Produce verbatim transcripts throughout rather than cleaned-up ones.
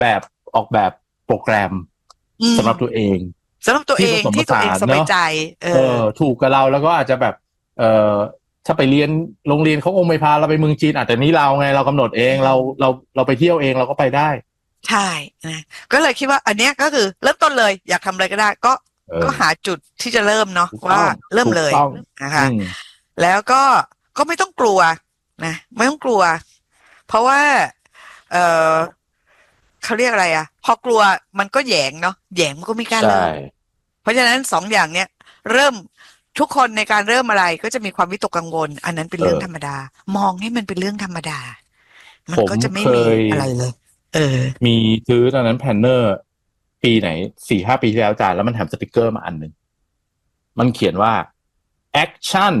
แบบออกแบบโปรแกรมสำหรับตัวเองสำหรับตัวเองที่ตัวเองสบายใจเออถูกกับเราแล้วก็อาจจะแบบเออถ้าไปเรียนโรงเรียนเขาคงไม่พาเราไปเมืองจีนอาจจะนี้เราไงเรากำหนดเองเราเราเราไปเที่ยวเองเราก็ไปได้ใช่นะก็เลยคิดว่าอันเนี้ยก็คือเริ่มต้นเลยอยากทำอะไรก็ได้ก็ก็หาจุดที่จะเริ่มเนาะว่าเริ่มเลยนะคะแล้วก็ก็ไม่ต้องกลัวนะไม่ต้องกลัวเพราะว่าเออเขาเรียกอะไรอ่ะพอกลัวมันก็แหยงเนาะแหยงมันก็ไม่กล้าเริ่มเพราะฉะนั้นสองอย่างเนี้ยเริ่มทุกคนในการเริ่มอะไรก็จะมีความวิตกกังวลอันนั้นเป็นเรื่องธรรมดามองให้มันเป็นเรื่องธรรมดามันก็จะไม่มีอะไรเลยเออมีซื้อตอนนั้นแพนเนอร์ปีไหนสี่ห้าปีที่แล้วจ่ายแล้วมันแถมสติกเกอร์มาอันหนึ่งมันเขียนว่า action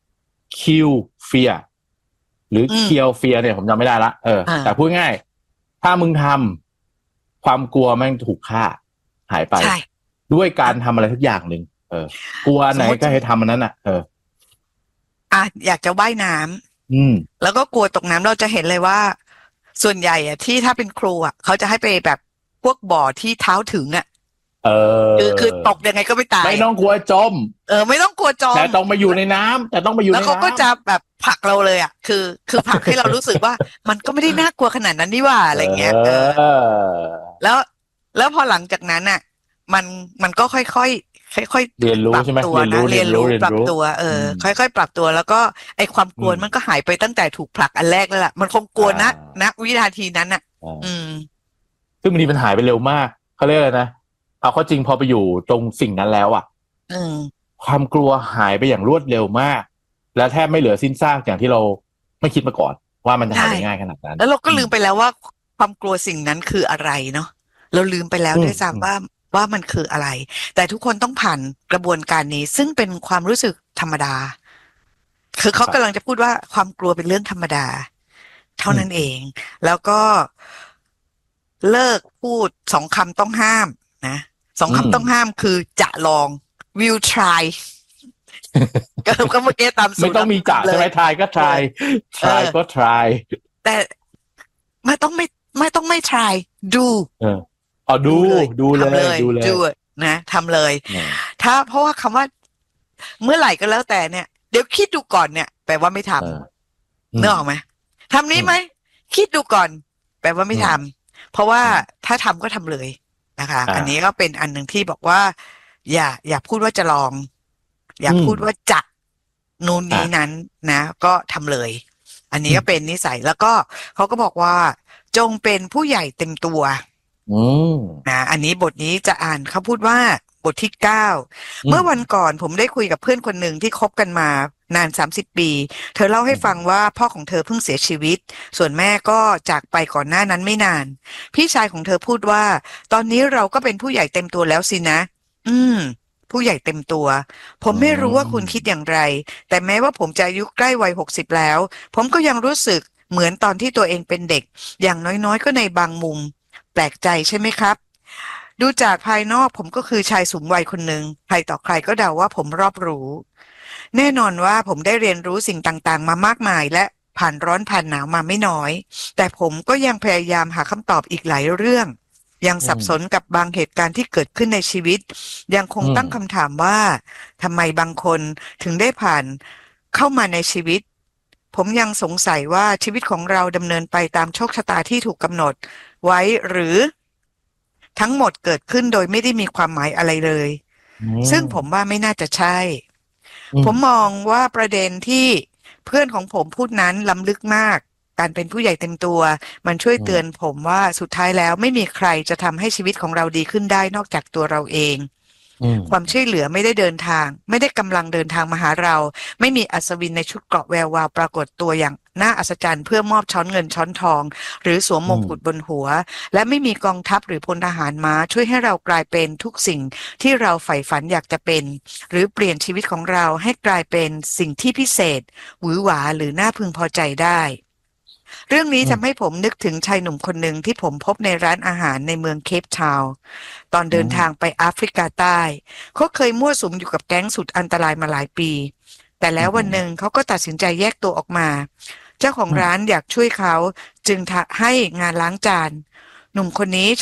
kill fear หรือ kill fear เนี่ยผมจำไม่ได้ละเออแต่พูดง่ายถ้ามึงทำความกลัวแม่งถูกฆ่าหายไปด้วยการทำอะไรทุกอย่างหนึ่งเออกลัวไหนก็ให้ทำมันนั้นอ่ะเอออ่ะอยากจะว่ายน้ำอืมแล้วก็กลัวตกน้ำเราจะเห็นเลยว่าส่วนใหญ่อ่ะที่ถ้าเป็นครูอ่ะเขาจะให้ไปแบบพวกบ่อที่เท้าถึงอ่ะเออคือคือตกยังไงก็ไม่ตายไม่ต้องกลัวจมเออไม่ต้องกลัวจมแต่ต้องมาอยู่ในน้ำแต่ต้องมาอยู่ในน้ำแล้วเขาก็จะแบบผลักเราเลยอ่ะคือคือผลักให้เรารู้สึกว่ามันก็ไม่ได้น่ากลัวขนาดนั้นนี่ว่าอะไรเงี้ยเออแล้วแล้วพอหลังจากนั้นอ่ะมันมันก็ค่อยค่อยค่อยๆเรียนรู้ใช่ไหมตัวนะเรียนรู้ปรับตัวเออค่อยๆปรับตัวแล้วก็ไอความกลัวมันก็หายไปตั้งแต่ถูกผลักอันแรกแล้วล่ะมันคงกลัวนะณวินาทีนั้นอ่ะอืมซึ่งบางทีมันหายไปเร็วมากเขาเรียกอะไรนะเอาข้อจริงพอไปอยู่ตรงสิ่งนั้นแล้วอ่ะความกลัวหายไปอย่างรวดเร็วมากและแทบไม่เหลือสิ้นซากอย่างที่เราไม่คิดมาก่อนว่ามันจะหายไปง่ายขนาดนั้นแล้วเราก็ลืมไปแล้วว่าความกลัวสิ่งนั้นคืออะไรเนาะเราลืมไปแล้วด้วยซ้ำว่าว่ามันคืออะไรแต่ทุกคนต้องผ่านกระบวนการนี้ซึ่งเป็นความรู้สึกธรรมดาคือเขากำลังจะพูดว่าความกลัวเป็นเรื่องธรรมดาเท่านั้นเองแล้วก็เลิกพูดสองคำต้องห้ามนะสองคำต้องห้ามคือจะลอง will try ก็ก็เมื่อกี้ตามสูตรไม่ต้องมีจะใช่ไหม try ก็ try try ก็ try แต่ไม่ต้องไม่ไม่ต้องไม่ try do เอออ๋อดูดูเลยดูเลยนะทำเลยถ้าเพราะว่าคำว่าเมื่อไหร่ก็แล้วแต่เนี่ยเดี๋ยวคิดดูก่อนเนี่ยแปลว่าไม่ทำเนื้อออกไหมทำนี้ไหมคิดดูก่อนแปลว่าไม่ทำเพราะว่าถ้าทำก็ทำเลยนะคะอันนี้ก็เป็นอันหนึ่งที่บอกว่าอย่าอย่าพูดว่าจะลองอย่าพูดว่าจะนู่นนี้นั้นนะก็ทำเลยอันนี้ก็เป็นนิสัยแล้วก็เขาก็บอกว่าจงเป็นผู้ใหญ่เต็มตัวนะอันนี้บทนี้จะอ่านเขาพูดว่าบทที่เก้าเมื่อวันก่อนผมได้คุยกับเพื่อนคนหนึ่งที่คบกันมานานสามสิบปีเธอเล่าให้ฟังว่าพ่อของเธอเพิ่งเสียชีวิตส่วนแม่ก็จากไปก่อนหน้านั้นไม่นานพี่ชายของเธอพูดว่าตอนนี้เราก็เป็นผู้ใหญ่เต็มตัวแล้วสินะอืมผู้ใหญ่เต็มตัวผมไม่รู้ว่าคุณคิดอย่างไรแต่แม้ว่าผมจะอายุใกล้วัยหกสิบแล้วผมก็ยังรู้สึกเหมือนตอนที่ตัวเองเป็นเด็กอย่างน้อยๆก็ในบางมุมแปลกใจใช่ไหมครับดูจากภายนอกผมก็คือชายสูงวัยคนหนึ่งใครต่อใครก็เดาว่าผมรอบรู้แน่นอนว่าผมได้เรียนรู้สิ่งต่างๆมามากมายและผ่านร้อนผ่านหนาวมาไม่น้อยแต่ผมก็ยังพยายามหาคำตอบอีกหลายเรื่องยังสับสนกับบางเหตุการณ์ที่เกิดขึ้นในชีวิตยังคงตั้งคำถามว่าทำไมบางคนถึงได้ผ่านเข้ามาในชีวิตผมยังสงสัยว่าชีวิตของเราดำเนินไปตามโชคชะตาที่ถูกกำหนดไว้หรือทั้งหมดเกิดขึ้นโดยไม่ได้มีความหมายอะไรเลยซึ่งผมว่าไม่น่าจะใช่ผมมองว่าประเด็นที่เพื่อนของผมพูดนั้นล้ำลึกมากการเป็นผู้ใหญ่เต็มตัวมันช่วยเตือนผมว่าสุดท้ายแล้วไม่มีใครจะทำให้ชีวิตของเราดีขึ้นได้นอกจากตัวเราเองความช่วยเหลือไม่ได้เดินทางไม่ได้กำลังเดินทางมาหาเราไม่มีอัศวินในชุดเกราะแวววาวปรากฏตัวอย่างน่าอัศจรรย์เพื่อมอบช้อนเงินช้อนทองหรือสวมมงกุฎบนหัวและไม่มีกองทัพหรือพลทหารม้าช่วยให้เรากลายเป็นทุกสิ่งที่เราใฝ่ฝันอยากจะเป็นหรือเปลี่ยนชีวิตของเราให้กลายเป็นสิ่งที่พิเศษหวือหวาหรือน่าพึงพอใจได้เรื่องนี้ทำให้ผมนึกถึงชายหนุ่มคนหนึ่งที่ผมพบในร้านอาหารในเมืองเคปทาวน์ตอนเดินทางไปแอฟริกาใต้เขาเคยมั่วสุมอยู่กับแก๊งสุดอันตรายมาหลายปีแต่แล้ววันหนึ่งเขาก็ตัดสินใจแยกตัวออกมาเจ้าของร้านอยากช่วยเขาจึงให้งานล้างจานหนุ่มคนนี้